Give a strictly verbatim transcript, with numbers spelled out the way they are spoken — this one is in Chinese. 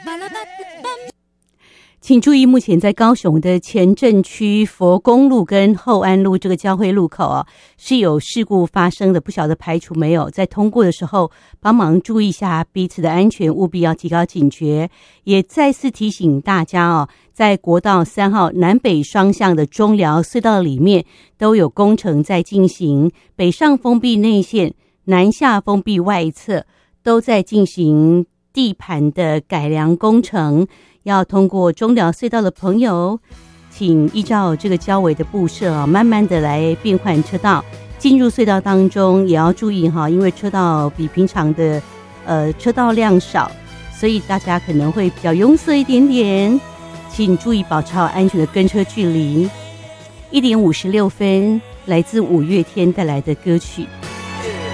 请注意，目前在高雄的前镇区佛公路跟后安路这个交汇路口啊，是有事故发生的，不晓得排除没有。在通过的时候，帮忙注意一下彼此的安全，务必要提高警觉。也再次提醒大家哦，在国道三号南北双向的中寮隧道里面都有工程在进行，北上封闭内线、南下封闭外侧都在进行地盘的改良工程。要通过中寮隧道的朋友，请依照这个交围的布设啊，慢慢的来变换车道。进入隧道当中也要注意哈，因为车道比平常的呃车道量少，所以大家可能会比较拥塞一点点，请注意保持好安全的跟车距离。一点五十六分，来自五月天带来的歌曲。